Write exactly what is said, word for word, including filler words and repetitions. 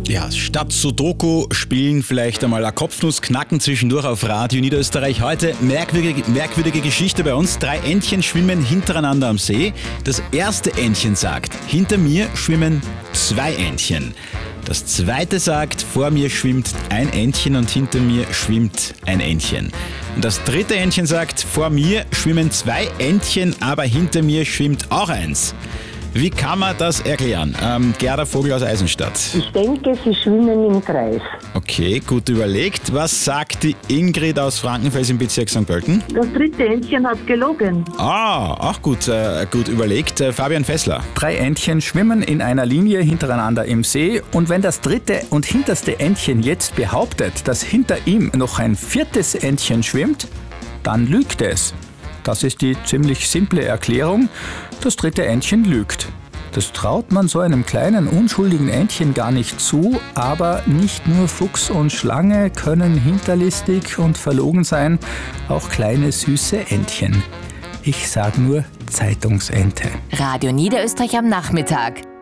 Ja, statt Sudoku spielen vielleicht einmal eine Kopfnuss knacken zwischendurch auf Radio Niederösterreich. Heute merkwürdige, merkwürdige Geschichte bei uns. Drei Entchen schwimmen hintereinander am See. Das erste Entchen sagt, hinter mir schwimmen zwei Entchen. Das zweite sagt, vor mir schwimmt ein Entchen und hinter mir schwimmt ein Entchen. Und das dritte Entchen sagt, vor mir schwimmen zwei Entchen, aber hinter mir schwimmt auch eins. Wie kann man das erklären? Ähm, Gerda Vogel aus Eisenstadt. Ich denke, sie schwimmen im Kreis. Okay, gut überlegt. Was sagt die Ingrid aus Frankenfels im Bezirk Sankt Pölten? Das dritte Entchen hat gelogen. Ah, auch gut, äh, gut überlegt. Äh, Fabian Fessler. Drei Entchen schwimmen in einer Linie hintereinander im See und wenn das dritte und hinterste Entchen jetzt behauptet, dass hinter ihm noch ein viertes Entchen schwimmt, dann lügt es. Das ist die ziemlich simple Erklärung. Das dritte Entchen lügt. Das traut man so einem kleinen, unschuldigen Entchen gar nicht zu, aber nicht nur Fuchs und Schlange können hinterlistig und verlogen sein, auch kleine, süße Entchen. Ich sag nur Zeitungsente. Radio Niederösterreich am Nachmittag.